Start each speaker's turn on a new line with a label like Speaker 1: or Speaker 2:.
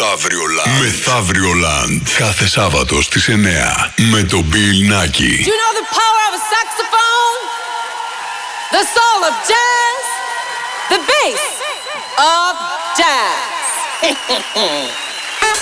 Speaker 1: Μεθαύριολαντ. Κάθε Σάββατο στις 9 με τον Bill Nacky.
Speaker 2: Do you know the power of a saxophone? The soul of jazz? The bass of jazz.